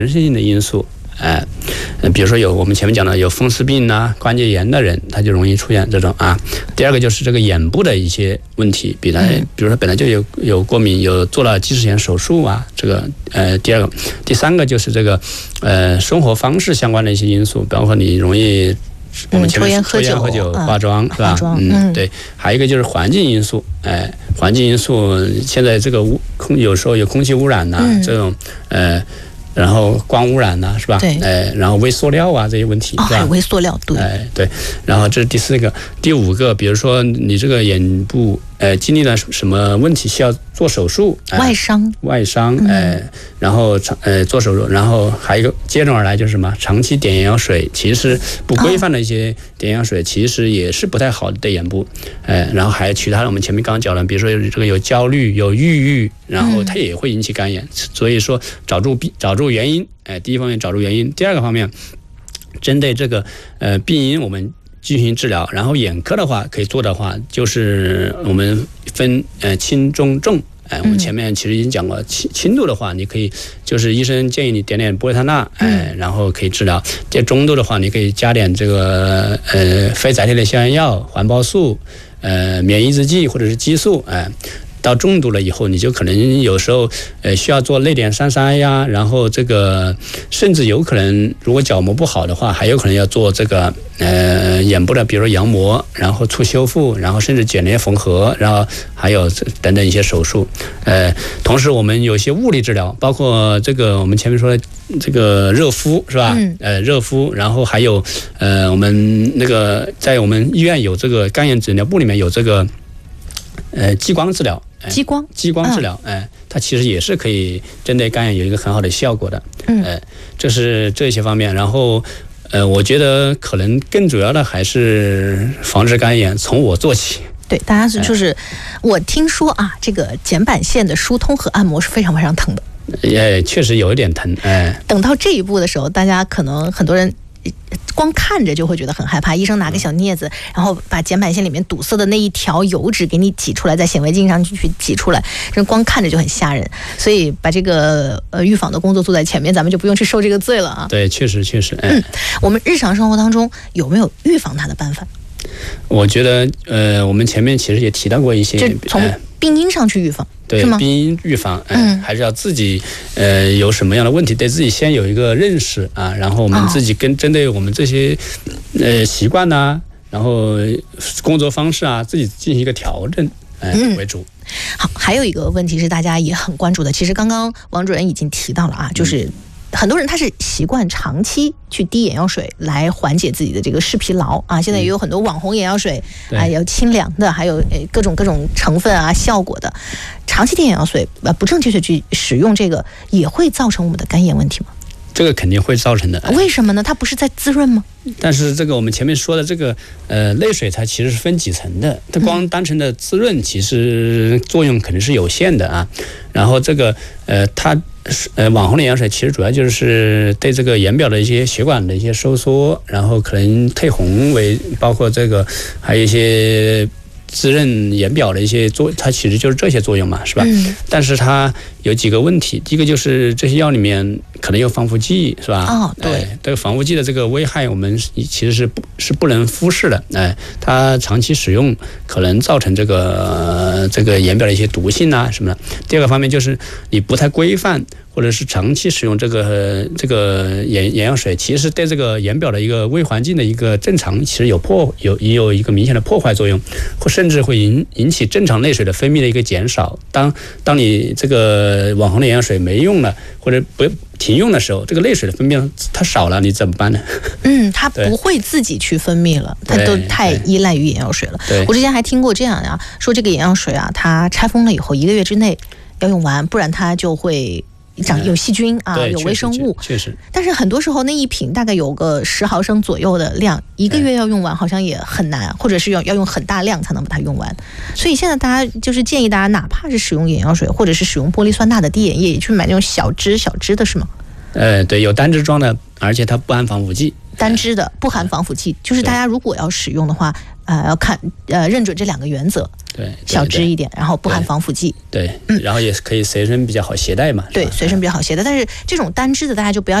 性的因素。比如说我们前面讲的有风湿病啊、关节炎的人，他就容易出现这种啊。第二个就是这个眼部的一些问题，比如说本来就有过敏，有做了近视眼手术啊，这个第二个，第三个就是这个生活方式相关的一些因素，包括你容易。我们前面抽烟喝酒、化妆是吧？对。还有一个就是环境因素，环境因素现在这个有时候有空气污染呐，这种然后光污染呐，是吧？ 对。 然后微塑料啊这些问题，是吧？ 还有微塑料，对。 对。然后这是第四个，第五个，比如说你这个眼部经历了什么问题需要做手术， 外伤， 然后做手术，然后还有一个接踵而来就是什么，长期点眼药水，其实不规范的一些点眼药水，其实也是不太好的对眼部，然后还有其他的，我们前面刚刚讲了，比如说这个有焦虑、有抑郁，然后它也会引起干眼，所以说找出原因，第一方面找出原因，第二个方面，针对这个病因我们进行治疗，然后眼科的话可以做的话，就是我们分轻中重。我们前面其实已经讲过，轻度的话，你可以就是医生建议你点点玻璃碳钠，然后可以治疗。这中度的话，你可以加点这个非甾体类消炎药、环孢素、免抑制剂或者是激素，到重度了以后，你就可能有时候需要做泪点姗姗呀，然后这个甚至有可能，如果角膜不好的话，还有可能要做这个眼部的，比如说羊膜，然后促修复，然后甚至翦裂缝合，然后还有等等一些手术。同时我们有一些物理治疗，包括这个我们前面说的这个热敷是吧？热敷，然后还有我们那个在我们医院有这个干眼诊疗部里面有这个激光治疗。激光治疗，它其实也是可以针对干眼有一个很好的效果的，这是这些方面。然后，我觉得可能更主要的还是防治干眼，从我做起。 对，大家就是我听说啊，这个睑板腺的疏通和按摩是非常非常疼的。 确实有一点疼， 等到这一步的时候，大家可能很多人光看着就会觉得很害怕，医生拿个小镊子，然后把睑板腺里面堵塞的那一条油脂给你挤出来，在显微镜上去挤出来，这光看着就很吓人。所以把这个预防的工作做在前面，咱们就不用去受这个罪了啊。 对，确实。 我们日常生活当中有没有预防它的办法？ 我觉得我们前面其实也提到过一些， 就从病因上去预防。 对，病因预防，还是要自己有什么样的问题，对自己先有一个认识啊，然后我们自己针对我们这些习惯呐，然后工作方式啊，自己进行一个调整，为主。 好，还有一个问题是大家也很关注的，其实刚刚王主任已经提到了啊，就是很多人他是习惯长期去滴眼药水来缓解自己的这个视疲劳啊。现在也有很多网红眼药水啊，有清凉的，还有各种成分啊、效果的。长期滴眼药水不正确的去使用这个，也会造成我们的干眼问题吗？ 这个肯定会造成的。 为什么呢？它不是在滋润吗？ 但是这个我们前面说的这个泪水，它其实是分几层的，它光单纯的滋润其实作用肯定是有限的啊。然后这个它网红的眼药水其实主要就是对这个眼表的一些血管的一些收缩，然后可能退红包括这个还有一些滋润眼表的一些它其实就是这些作用嘛，是吧？但是它有几个问题，第一个就是这些药里面可能有防腐剂，是吧？对，这个防腐剂的这个危害我们其实是不能忽视的，它长期使用可能造成这个眼表的一些毒性啊什么的。第二个方面就是你不太规范，或者是长期使用这个眼药水，其实对这个眼表的一个微环境的一个正常，其实也有一个明显的破坏作用，或甚至会引起正常泪水的分泌的一个减少。当你这个网红的眼药水没用了，或者不停用的时候，这个泪水的分泌它少了，你怎么办呢？ 它不会自己去分泌了，它都太依赖于眼药水了。我之前还听过这样啊，说这个眼药水啊，它拆封了以后1个月之内要用完，不然它就会有细菌啊，有微生物。 确实。但是很多时候那一瓶大概有个10毫升左右的量，1个月要用完好像也很难，或者是要用很大量才能把它用完。所以现在大家就是建议大家，哪怕是使用眼药水，或者是使用玻璃酸钠的滴眼液，去买那种小支的是吗？ 对，有单支装的，而且它不含防腐剂。 单支的不含防腐剂，就是大家如果要使用的话， 要看认准这2个原则。 对， 小支一点，然后不含防腐剂。 对，然后也可以随身比较好携带嘛。 对，随身比较好携带。但是这种单支的大家就不要